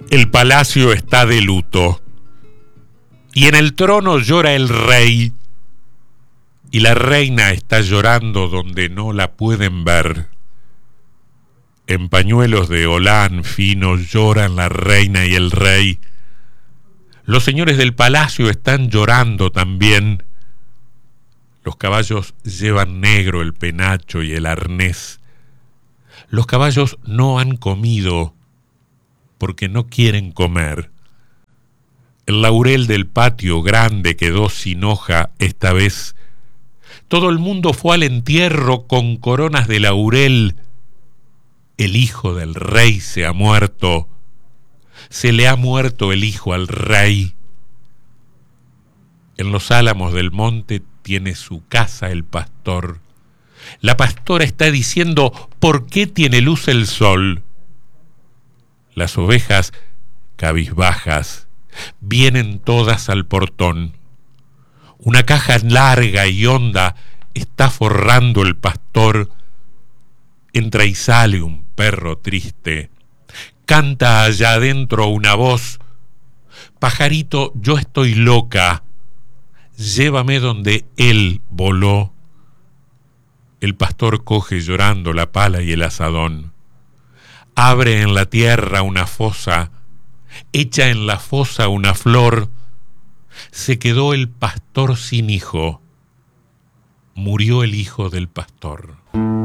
El palacio está de luto, y en el trono llora el rey, y la reina está llorando donde no la pueden ver. En pañuelos de holán finos lloran la reina y el rey. Los señores del palacio están llorando también. Los caballos llevan negro el penacho y el arnés. Los caballos no han comido porque no quieren comer. El laurel del patio grande quedó sin hoja esta vez. Todo el mundo fue al entierro con coronas de laurel. El hijo del rey se ha muerto. Se le ha muerto el hijo al rey. En los álamos del monte tiene su casa el pastor. La pastora está diciendo: ¿por qué tiene luz el sol? Las ovejas, cabizbajas, vienen todas al portón. Una caja larga y honda está forrando el pastor. Entra y sale un perro triste. Canta allá adentro una voz: pajarito, yo estoy loca, llévame donde él voló. El pastor coge llorando la pala y el azadón. Abre en la tierra una fosa, echa en la fosa una flor. Se quedó el pastor sin hijo, murió el hijo del pastor.